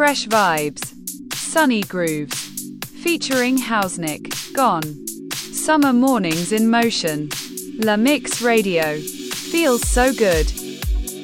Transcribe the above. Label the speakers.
Speaker 1: Fresh vibes. Sunny grooves. Featuring Hausnick, Gone. Summer mornings in motion. La Mix Radio. Feels so good.